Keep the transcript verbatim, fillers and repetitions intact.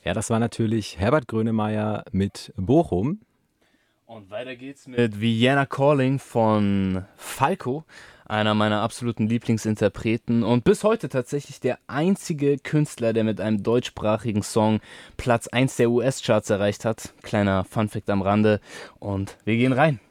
Ja, das war natürlich Herbert Grönemeyer mit Bochum. Und weiter geht's mit Vienna Calling von Falco, einer meiner absoluten Lieblingsinterpreten und bis heute tatsächlich der einzige Künstler, der mit einem deutschsprachigen Song Platz eins der U S-Charts erreicht hat. Kleiner Funfact am Rande und wir gehen rein.